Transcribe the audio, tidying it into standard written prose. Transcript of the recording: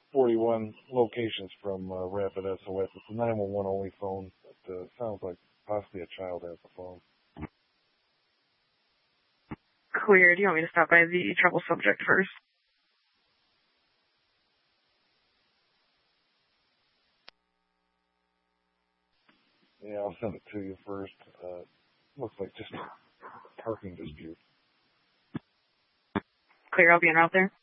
41 locations from Rapid SOS. It's a 911 only phone. It sounds like possibly a child has the phone. Clear. Do you want me to stop by the trouble subject first? Yeah, I'll send it to you first. Looks like just a parking dispute. Clear. I'll be en route there.